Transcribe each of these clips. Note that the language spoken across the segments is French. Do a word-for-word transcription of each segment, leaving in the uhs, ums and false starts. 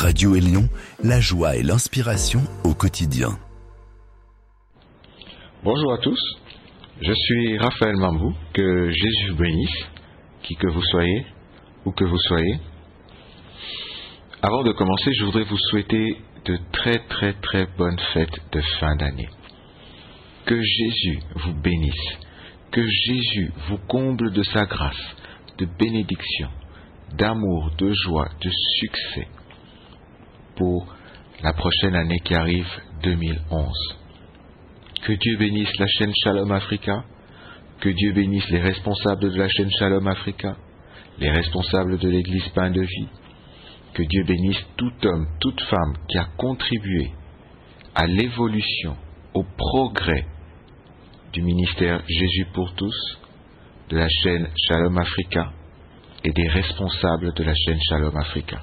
Radio Élion, la joie et l'inspiration au quotidien. Bonjour à tous, je suis Raphaël Mambou, que Jésus vous bénisse, qui que vous soyez, où que vous soyez. Avant de commencer, je voudrais vous souhaiter de très très très bonnes fêtes de fin d'année. Que Jésus vous bénisse, que Jésus vous comble de sa grâce, de bénédiction, d'amour, de joie, de succès pour la prochaine année qui arrive, deux mille onze. Que Dieu bénisse la chaîne Shalom Africa, que Dieu bénisse les responsables de la chaîne Shalom Africa, les responsables de l'église Pain de Vie, que Dieu bénisse tout homme, toute femme qui a contribué à l'évolution, au progrès du ministère Jésus pour tous, de la chaîne Shalom Africa et des responsables de la chaîne Shalom Africa.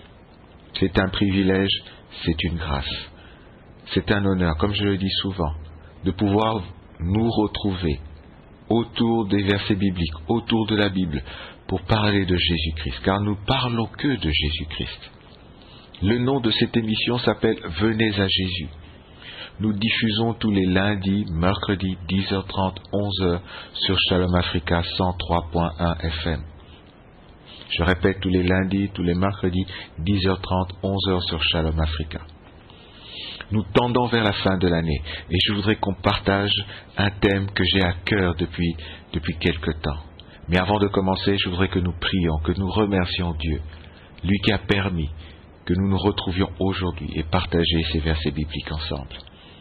C'est un privilège, c'est une grâce. C'est un honneur, comme je le dis souvent, de pouvoir nous retrouver autour des versets bibliques, autour de la Bible, pour parler de Jésus-Christ, car nous parlons que de Jésus-Christ. Le nom de cette émission s'appelle « Venez à Jésus ». Nous diffusons tous les lundis, mercredis, dix heures trente, onze heures sur Shalom Africa cent trois point un F M. Je répète, tous les lundis, tous les mercredis, dix heures trente, onze heures sur Shalom Africa. Nous tendons vers la fin de l'année et je voudrais qu'on partage un thème que j'ai à cœur depuis, depuis quelque temps. Mais avant de commencer, je voudrais que nous prions, que nous remercions Dieu, lui qui a permis que nous nous retrouvions aujourd'hui et partager ces versets bibliques ensemble.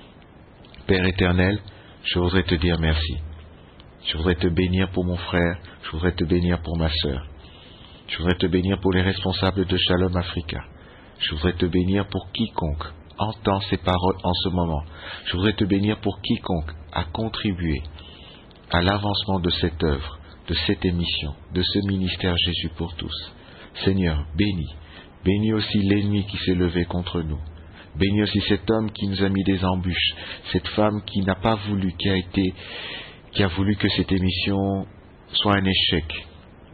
Père éternel, je voudrais te dire merci. Je voudrais te bénir pour mon frère, je voudrais te bénir pour ma sœur. Je voudrais te bénir pour les responsables de Shalom Africa. Je voudrais te bénir pour quiconque entend ces paroles en ce moment. Je voudrais te bénir pour quiconque a contribué à l'avancement de cette œuvre, de cette émission, de ce ministère Jésus pour tous. Seigneur, bénis. Bénis aussi l'ennemi qui s'est levé contre nous. Bénis aussi cet homme qui nous a mis des embûches, cette femme qui n'a pas voulu, qui a été, qui a voulu que cette émission soit un échec.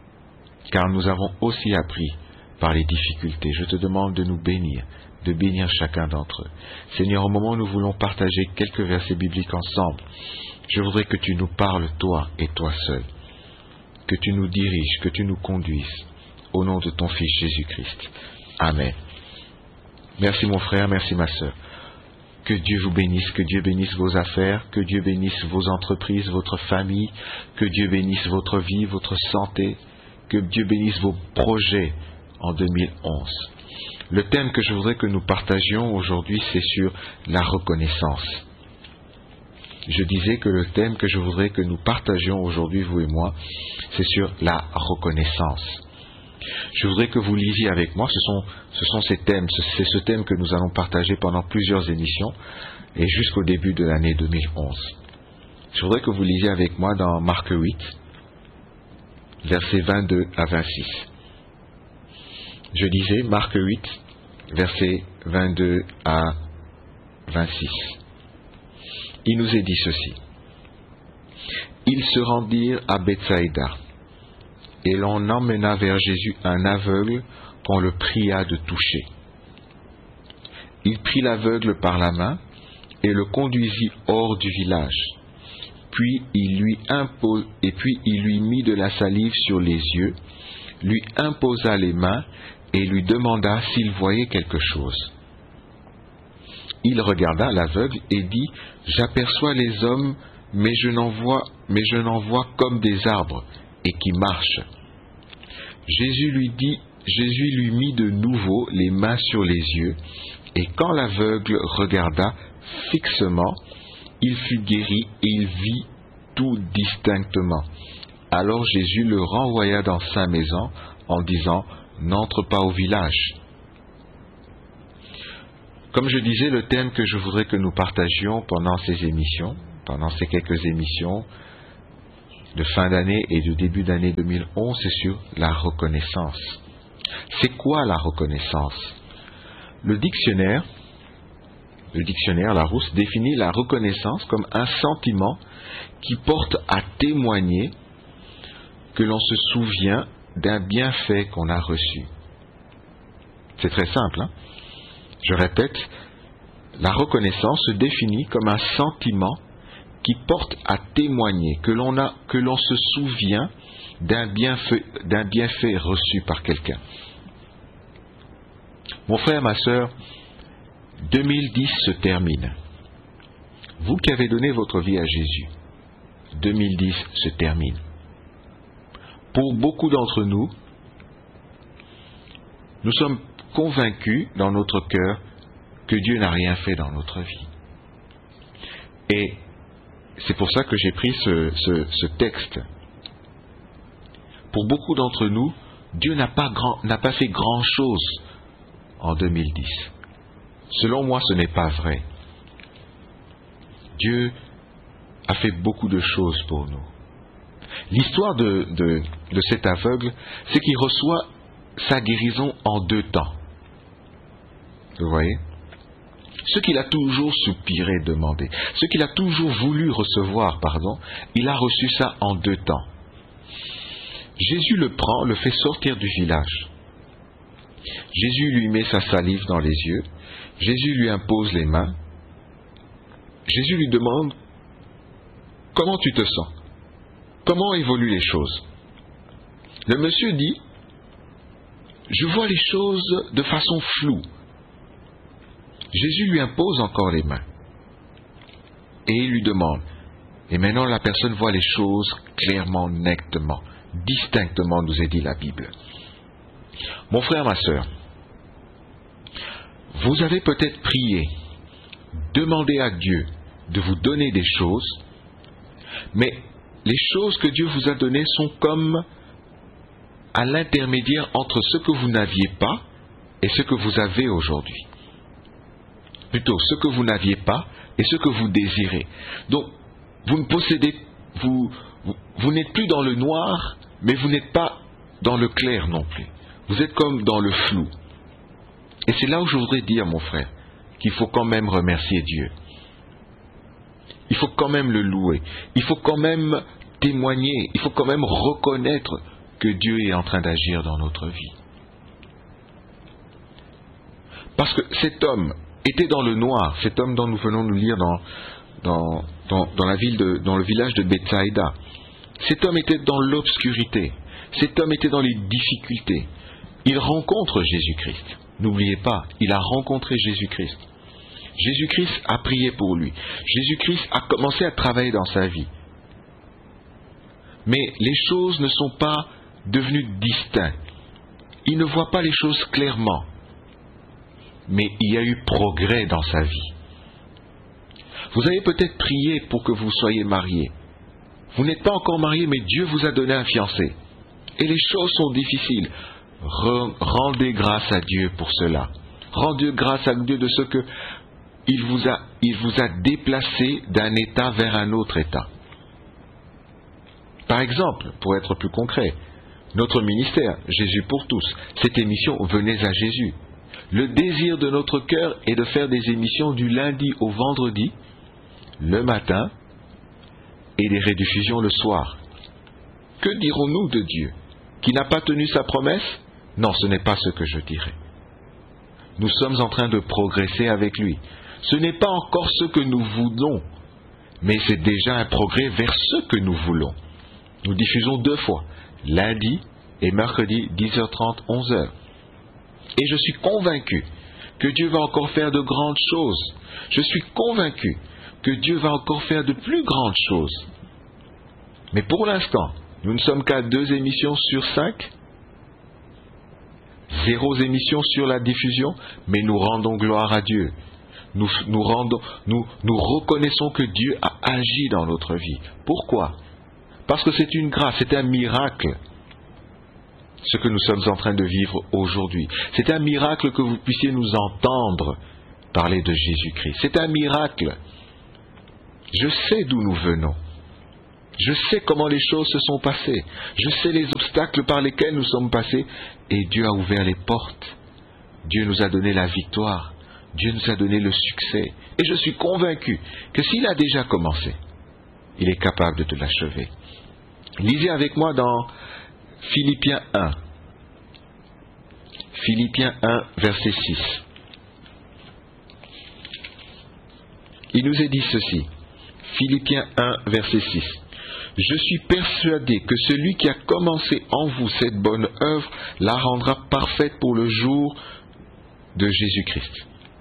Car nous avons aussi appris par les difficultés. Je te demande de nous bénir, de bénir chacun d'entre eux. Seigneur, au moment où nous voulons partager quelques versets bibliques ensemble, je voudrais que tu nous parles, toi et toi seul. Que tu nous diriges, que tu nous conduises, au nom de ton Fils Jésus-Christ. Amen. Merci mon frère, merci ma sœur. Que Dieu vous bénisse, que Dieu bénisse vos affaires, que Dieu bénisse vos entreprises, votre famille, que Dieu bénisse votre vie, votre santé, que Dieu bénisse vos projets en deux mille onze. Le thème que je voudrais que nous partagions aujourd'hui, c'est sur la reconnaissance. Je disais que le thème que je voudrais que nous partagions aujourd'hui, vous et moi, c'est sur la reconnaissance. Je voudrais que vous lisiez avec moi, ce sont, ce sont ces thèmes, c'est ce thème que nous allons partager pendant plusieurs émissions et jusqu'au début de l'année deux mille onze. Je voudrais que vous lisiez avec moi dans Marc huit, versets vingt-deux à vingt-six. Je disais Marc huit, versets vingt-deux à vingt-six. Il nous est dit ceci. Ils se rendirent à Bethsaïda, et l'on emmena vers Jésus un aveugle qu'on le pria de toucher. Il prit l'aveugle par la main et le conduisit hors du village. Puis il lui impose, et puis il lui mit de la salive sur les yeux, lui imposa les mains et lui demanda s'il voyait quelque chose. Il regarda l'aveugle et dit « J'aperçois les hommes, mais je n'en vois, mais je n'en vois comme des arbres, et qui marchent. » Jésus lui dit, Jésus lui mit de nouveau les mains sur les yeux, et quand l'aveugle regarda fixement, il fut guéri et il vit tout distinctement. Alors Jésus le renvoya dans sa maison en disant « N'entre pas au village ». Comme je disais, le thème que je voudrais que nous partagions pendant ces émissions, pendant ces quelques émissions de fin d'année et de début d'année deux mille onze, c'est sur la reconnaissance. C'est quoi la reconnaissance? Le dictionnaire, le dictionnaire Larousse définit la reconnaissance comme un sentiment qui porte à témoigner que l'on se souvient d'un bienfait qu'on a reçu. C'est très simple, hein? Je répète, la reconnaissance se définit comme un sentiment qui porte à témoigner que l'on a, que l'on se souvient d'un bienfait, d'un bienfait reçu par quelqu'un. Mon frère, ma sœur, deux mille dix se termine. Vous qui avez donné votre vie à Jésus, deux mille dix se termine. Pour beaucoup d'entre nous, nous sommes convaincus dans notre cœur que Dieu n'a rien fait dans notre vie. Et c'est pour ça que j'ai pris ce, ce, ce texte. Pour beaucoup d'entre nous, Dieu n'a pas, grand, n'a pas fait grand-chose en deux mille dix. Selon moi, ce n'est pas vrai. Dieu a fait beaucoup de choses pour nous. L'histoire de, de, de cet aveugle, c'est qu'il reçoit sa guérison en deux temps. Vous voyez ? Ce qu'il a toujours soupiré, demandé, ce qu'il a toujours voulu recevoir, pardon, il a reçu ça en deux temps. Jésus le prend, le fait sortir du village. Jésus lui met sa salive dans les yeux. Jésus lui impose les mains. Jésus lui demande « Comment tu te sens ? Comment évoluent les choses ?» Le monsieur dit « Je vois les choses de façon floue. » Jésus lui impose encore les mains. Et il lui demande. Et maintenant la personne voit les choses clairement, nettement, distinctement, nous est dit la Bible. Mon frère, ma sœur, vous avez peut-être prié, demandé à Dieu de vous donner des choses, mais les choses que Dieu vous a données sont comme à l'intermédiaire entre ce que vous n'aviez pas et ce que vous avez aujourd'hui. Plutôt, ce que vous n'aviez pas et ce que vous désirez. Donc, vous ne possédez, vous, vous, vous n'êtes plus dans le noir, mais vous n'êtes pas dans le clair non plus. Vous êtes comme dans le flou. Et c'est là où je voudrais dire, mon frère, qu'il faut quand même remercier Dieu. Il faut quand même le louer. Il faut quand même témoigner. Il faut quand même reconnaître que Dieu est en train d'agir dans notre vie. Parce que cet homme était dans le noir, cet homme dont nous venons de lire dans, dans, dans, dans, la ville de, dans le village de Bethsaïda. Cet homme était dans l'obscurité. Cet homme était dans les difficultés. Il rencontre Jésus-Christ. N'oubliez pas, il a rencontré Jésus-Christ. Jésus-Christ a prié pour lui. Jésus-Christ a commencé à travailler dans sa vie. Mais les choses ne sont pas devenues distinctes. Il ne voit pas les choses clairement. Mais il y a eu progrès dans sa vie. Vous avez peut-être prié pour que vous soyez mariés. Vous n'êtes pas encore marié, mais Dieu vous a donné un fiancé. Et les choses sont difficiles. Rendez grâce à Dieu pour cela. Rendez grâce à Dieu de ce que il vous a, il vous a déplacé d'un état vers un autre état. Par exemple, pour être plus concret, notre ministère, Jésus pour tous, cette émission Venez à Jésus. Le désir de notre cœur est de faire des émissions du lundi au vendredi, le matin, et des rediffusions le soir. Que dirons-nous de Dieu? Qui n'a pas tenu sa promesse? Non, ce n'est pas ce que je dirais. Nous sommes en train de progresser avec lui. Ce n'est pas encore ce que nous voulons, mais c'est déjà un progrès vers ce que nous voulons. Nous diffusons deux fois, lundi et mercredi, dix heures trente, onze heures. Et je suis convaincu que Dieu va encore faire de grandes choses. Je suis convaincu que Dieu va encore faire de plus grandes choses. Mais pour l'instant, nous ne sommes qu'à deux émissions sur cinq. Zéro émission sur la diffusion, mais nous rendons gloire à Dieu. Nous, nous, rendons, nous, nous reconnaissons que Dieu a agi dans notre vie. Pourquoi? Parce que c'est une grâce, c'est un miracle, ce que nous sommes en train de vivre aujourd'hui. C'est un miracle que vous puissiez nous entendre parler de Jésus-Christ. C'est un miracle. Je sais d'où nous venons. Je sais comment les choses se sont passées. Je sais les obstacles par lesquels nous sommes passés. Et Dieu a ouvert les portes. Dieu nous a donné la victoire. Dieu nous a donné le succès. Et je suis convaincu que s'il a déjà commencé, il est capable de l'achever. Lisez avec moi dans Philippiens un. Philippiens un, verset six. il nous est dit ceci. Philippiens un, verset six. Je suis persuadé que celui qui a commencé en vous cette bonne œuvre la rendra parfaite pour le jour de Jésus-Christ.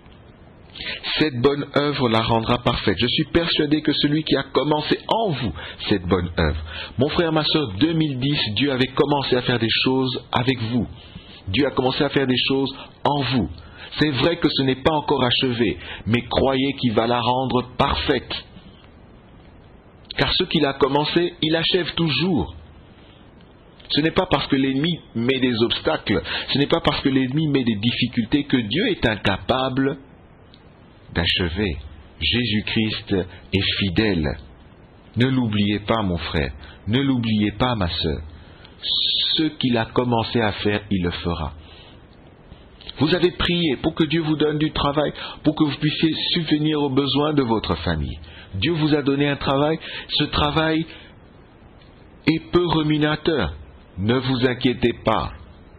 Cette bonne œuvre la rendra parfaite. Je suis persuadé que celui qui a commencé en vous cette bonne œuvre. Mon frère, ma soeur, deux mille dix, Dieu avait commencé à faire des choses avec vous. Dieu a commencé à faire des choses en vous. C'est vrai que ce n'est pas encore achevé, mais croyez qu'il va la rendre parfaite. Car ce qu'il a commencé, il achève toujours. Ce n'est pas parce que l'ennemi met des obstacles, ce n'est pas parce que l'ennemi met des difficultés que Dieu est incapable d'achever. Jésus-Christ est fidèle. Ne l'oubliez pas, mon frère, ne l'oubliez pas, ma sœur. Ce qu'il a commencé à faire, il le fera. Vous avez prié pour que Dieu vous donne du travail, pour que vous puissiez subvenir aux besoins de votre famille. Dieu vous a donné un travail. Ce travail est peu rémunérateur. Ne vous inquiétez pas.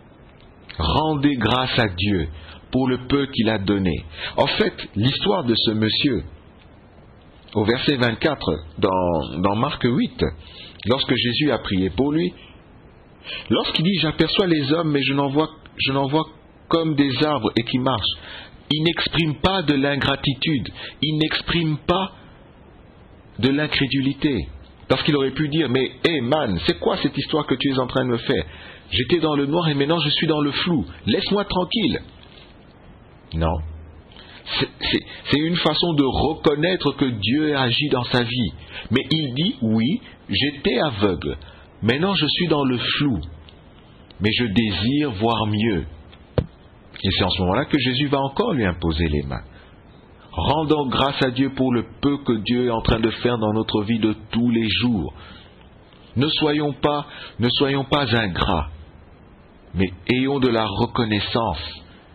Rendez grâce à Dieu pour le peu qu'il a donné. En fait, l'histoire de ce monsieur, au verset vingt-quatre, dans, dans Marc huit, lorsque Jésus a prié pour lui, lorsqu'il dit « J'aperçois les hommes, mais je n'en vois, je n'en vois comme des arbres et qui marchent », il n'exprime pas de l'ingratitude, il n'exprime pas de l'incrédulité. Parce qu'il aurait pu dire « Mais, hé hey man, c'est quoi cette histoire que tu es en train de me faire? J'étais dans le noir et maintenant je suis dans le flou. Laisse-moi tranquille. » Non. C'est, c'est, c'est une façon de reconnaître que Dieu agit dans sa vie. Mais il dit « Oui, j'étais aveugle. Maintenant je suis dans le flou. Mais je désire voir mieux. » Et c'est en ce moment-là que Jésus va encore lui imposer les mains. Rendons grâce à Dieu pour le peu que Dieu est en train de faire dans notre vie de tous les jours. Ne soyons pas, ne soyons pas ingrats, mais ayons de la reconnaissance.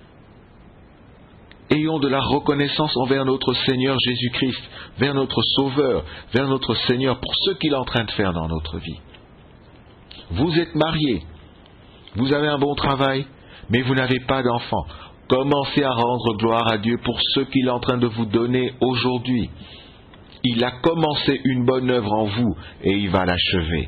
Ayons de la reconnaissance envers notre Seigneur Jésus-Christ, vers notre Sauveur, vers notre Seigneur, pour ce qu'il est en train de faire dans notre vie. Vous êtes mariés, vous avez un bon travail, mais vous n'avez pas d'enfants. Commencez à rendre gloire à Dieu pour ce qu'il est en train de vous donner aujourd'hui. Il a commencé une bonne œuvre en vous et il va l'achever.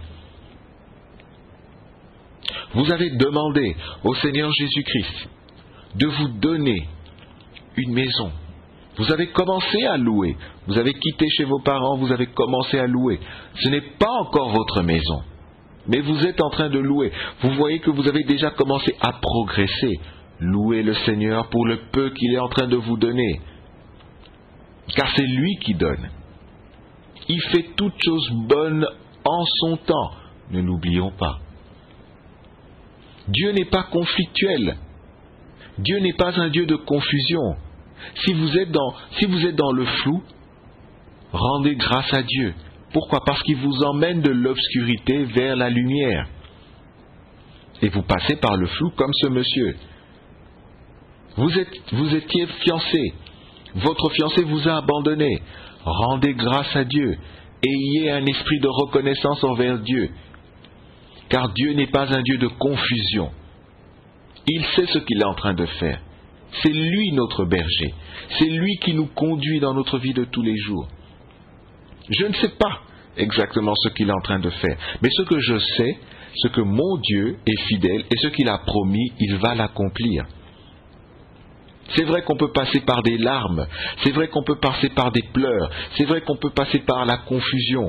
Vous avez demandé au Seigneur Jésus-Christ de vous donner une maison. Vous avez commencé à louer. Vous avez quitté chez vos parents, vous avez commencé à louer. Ce n'est pas encore votre maison, mais vous êtes en train de louer. Vous voyez que vous avez déjà commencé à progresser. Louez le Seigneur pour le peu qu'il est en train de vous donner. Car c'est lui qui donne. Il fait toutes choses bonnes en son temps. Ne l'oublions pas. Dieu n'est pas conflictuel. Dieu n'est pas un Dieu de confusion. Si vous êtes dans, si vous êtes dans le flou, rendez grâce à Dieu. Pourquoi? Parce qu'il vous emmène de l'obscurité vers la lumière. Et vous passez par le flou comme ce monsieur. Vous, êtes, vous étiez fiancé, votre fiancé vous a abandonné. Rendez grâce à Dieu, ayez un esprit de reconnaissance envers Dieu, car Dieu n'est pas un Dieu de confusion. Il sait ce qu'il est en train de faire. C'est lui notre berger, c'est lui qui nous conduit dans notre vie de tous les jours. Je ne sais pas exactement ce qu'il est en train de faire, mais ce que je sais, c'est que mon Dieu est fidèle et ce qu'il a promis, il va l'accomplir. C'est vrai qu'on peut passer par des larmes, c'est vrai qu'on peut passer par des pleurs, c'est vrai qu'on peut passer par la confusion.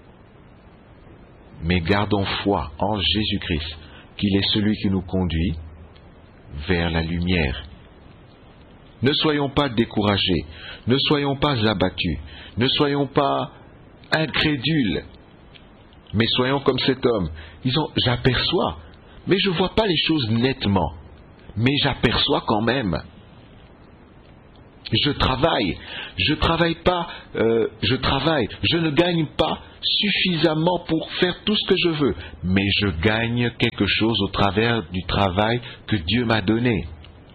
Mais gardons foi en Jésus-Christ, qu'il est celui qui nous conduit vers la lumière. Ne soyons pas découragés, ne soyons pas abattus, ne soyons pas incrédules, mais soyons comme cet homme. Disons, j'aperçois, mais je ne vois pas les choses nettement, mais j'aperçois quand même. Je travaille, je travaille pas, euh, je travaille, je ne gagne pas suffisamment pour faire tout ce que je veux, mais je gagne quelque chose au travers du travail que Dieu m'a donné.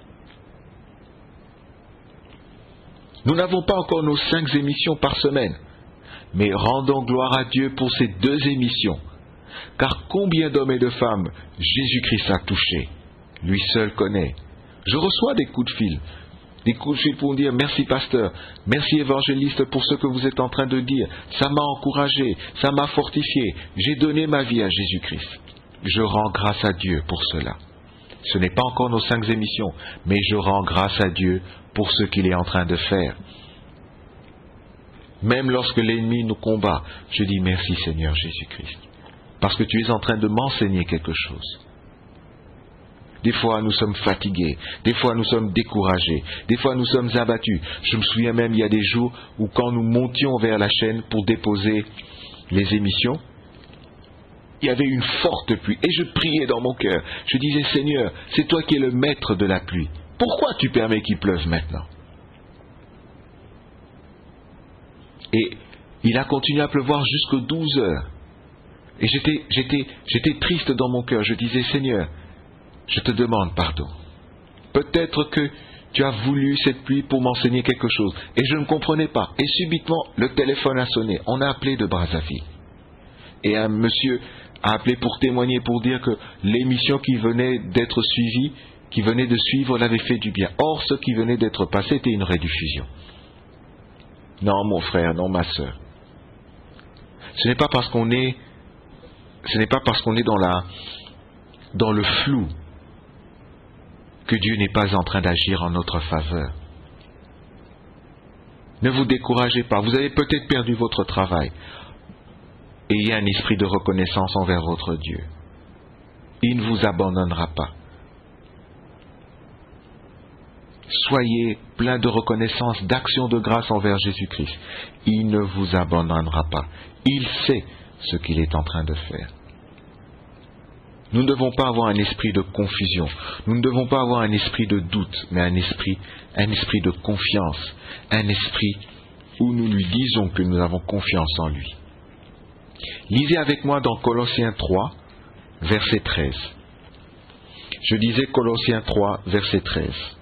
Nous n'avons pas encore nos cinq émissions par semaine, mais rendons gloire à Dieu pour ces deux émissions, car combien d'hommes et de femmes Jésus-Christ a touché, lui seul connaît. Je reçois des coups de fil. Des coups de fil pour dire merci pasteur, merci évangéliste pour ce que vous êtes en train de dire. Ça m'a encouragé, ça m'a fortifié. J'ai donné ma vie à Jésus-Christ. Je rends grâce à Dieu pour cela. Ce n'est pas encore nos cinq émissions, mais je rends grâce à Dieu pour ce qu'il est en train de faire. Même lorsque l'ennemi nous combat, je dis merci Seigneur Jésus-Christ, parce que tu es en train de m'enseigner quelque chose. Des fois, nous sommes fatigués. Des fois, nous sommes découragés. Des fois, nous sommes abattus. Je me souviens même, il y a des jours où quand nous montions vers la chaîne pour déposer les émissions, il y avait une forte pluie. Et je priais dans mon cœur. Je disais, Seigneur, c'est toi qui es le maître de la pluie. Pourquoi tu permets qu'il pleuve maintenant? Et il a continué à pleuvoir jusqu'aux douze heures. Et j'étais, j'étais, j'étais triste dans mon cœur. Je disais, Seigneur, je te demande pardon. Peut-être que tu as voulu cette pluie pour m'enseigner quelque chose. Et je ne comprenais pas. Et subitement, le téléphone a sonné. On a appelé de Brazzaville. Et un monsieur a appelé pour témoigner, pour dire que l'émission qui venait d'être suivie, qui venait de suivre, l'avait fait du bien. Or, ce qui venait d'être passé était une rediffusion. Non, mon frère, non, ma sœur. Ce n'est pas parce qu'on est, ce n'est pas parce qu'on est dans la, dans le flou que Dieu n'est pas en train d'agir en notre faveur. Ne vous découragez pas. Vous avez peut-être perdu votre travail. Ayez un esprit de reconnaissance envers votre Dieu. Il ne vous abandonnera pas. Soyez plein de reconnaissance, d'action de grâce envers Jésus-Christ. Il ne vous abandonnera pas. Il sait ce qu'il est en train de faire. Nous ne devons pas avoir un esprit de confusion. Nous ne devons pas avoir un esprit de doute, mais un esprit, un esprit de confiance. Un esprit où nous lui disons que nous avons confiance en lui. Lisez avec moi dans Colossiens trois, verset treize. Je disais Colossiens trois, verset treize.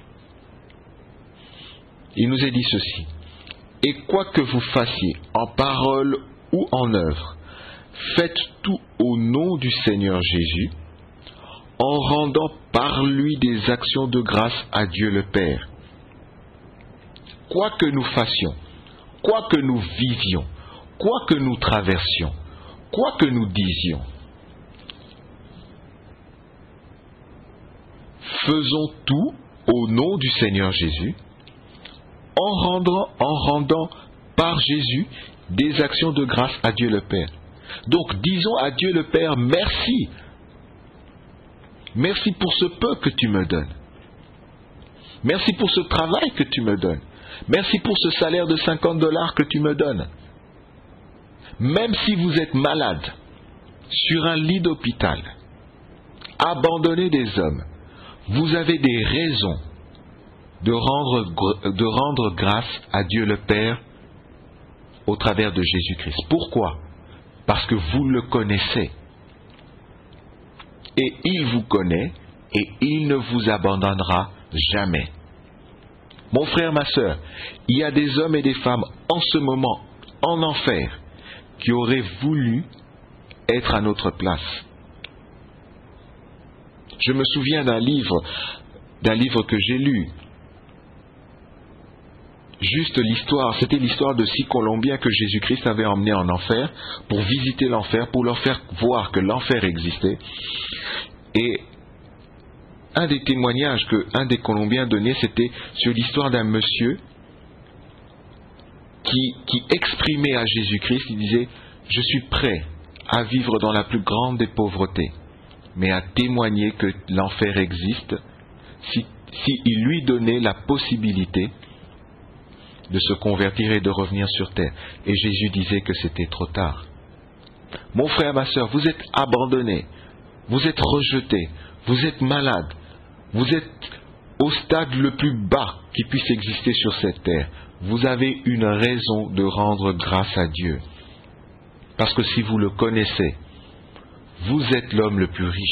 Il nous est dit ceci. Et quoi que vous fassiez, en parole ou en œuvre, faites tout au nom du Seigneur Jésus, en rendant par lui des actions de grâce à Dieu le Père. Quoi que nous fassions, quoi que nous vivions, quoi que nous traversions, quoi que nous disions, faisons tout au nom du Seigneur Jésus, en rendant, en rendant par Jésus des actions de grâce à Dieu le Père. Donc disons à Dieu le Père, merci. Merci pour ce peu que tu me donnes. Merci pour ce travail que tu me donnes. Merci pour ce salaire de cinquante dollars que tu me donnes. Même si vous êtes malade, sur un lit d'hôpital, abandonné des hommes, vous avez des raisons de rendre, de rendre grâce à Dieu le Père au travers de Jésus-Christ. Pourquoi ? Parce que vous le connaissez. Et il vous connaît et il ne vous abandonnera jamais. Mon frère, ma sœur, il y a des hommes et des femmes en ce moment en enfer qui auraient voulu être à notre place. Je me souviens d'un livre, d'un livre que j'ai lu. Juste l'histoire, c'était l'histoire de six Colombiens que Jésus-Christ avait emmenés en enfer pour visiter l'enfer, pour leur faire voir que l'enfer existait. Et un des témoignages qu'un des Colombiens donnait, c'était sur l'histoire d'un monsieur qui, qui exprimait à Jésus-Christ, il disait « Je suis prêt à vivre dans la plus grande des pauvretés, mais à témoigner que l'enfer existe si, si il lui donnait la possibilité de se convertir et de revenir sur terre. » Et Jésus disait que c'était trop tard. Mon frère, ma sœur, vous êtes abandonné, vous êtes rejeté, vous êtes malade, vous êtes au stade le plus bas qui puisse exister sur cette terre. Vous avez une raison de rendre grâce à Dieu. Parce que si vous le connaissez, vous êtes l'homme le plus riche